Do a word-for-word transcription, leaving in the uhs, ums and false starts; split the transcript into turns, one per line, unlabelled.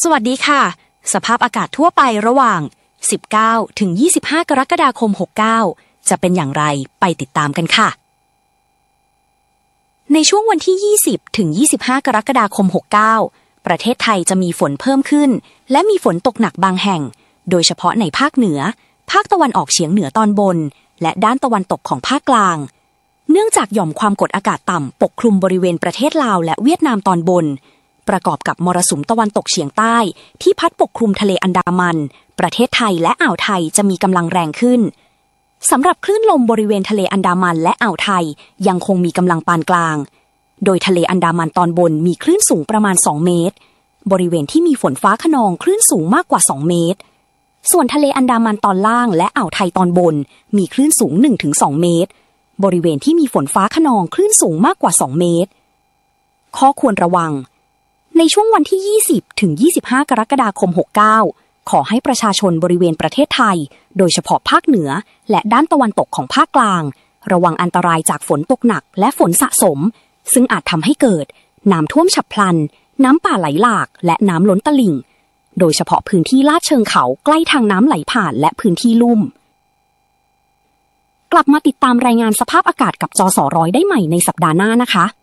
สวัสดีค่ะสภาพอากาศทั่วไประหว่างสิบเก้าถึงยี่สิบห้ากรกฎาคมหกเก้าจะเป็นอย่างไรไปติดตามกันค่ะในช่วงวันที่ยี่สิบถึงยี่สิบห้ากรกฎาคมหกเก้าประเทศไทยจะมีฝนเพิ่มขึ้นและมีฝนตกหนักบางแห่งโดยเฉพาะในภาคเหนือภาคตะวันออกเฉียงเหนือตอนบนและด้านตะวันตกของภาคกลางเนื่องจากหย่อมความกดอากาศต่ำปกคลุมบริเวณประเทศลาวและเวียดนามตอนบนประกอบกับมรสุมตะวันตกเฉียงใต้ที่พัดปกคลุมทะเลอันดามันประเทศไทยและอ่าวไทยจะมีกำลังแรงขึ้นสำหรับคลื่นลมบริเวณทะเลอันดามันและอ่าวไทยยังคงมีกำลังปานกลางโดยทะเลอันดามันตอนบนมีคลื่นสูงประมาณสองเมตรบริเวณที่มีฝนฟ้าคะนองคลื่นสูงมากกว่าสองเมตรส่วนทะเลอันดามันตอนล่างและอ่าวไทยตอนบนมีคลื่นสูง หนึ่งถึงสอง เมตรบริเวณที่มีฝนฟ้าคะนองคลื่นสูงมากกว่าสองเมตรข้อควรระวังในช่วงวันที่ยี่สิบถึงยี่สิบห้ากรกฎาคมหกเก้าขอให้ประชาชนบริเวณประเทศไทยโดยเฉพาะภาคเหนือและด้านตะวันตกของภาคกลางระวังอันตรายจากฝนตกหนักและฝนสะสมซึ่งอาจทำให้เกิดน้ำท่วมฉับพลันน้ำป่าไหลหลากและน้ำล้นตลิ่งโดยเฉพาะพื้นที่ลาดเชิงเขาใกล้ทางน้ำไหลผ่านและพื้นที่ลุ่มกลับมาติดตามรายงานสภาพอากาศกับจสร้อยได้ใหม่ในสัปดาห์หน้านะคะ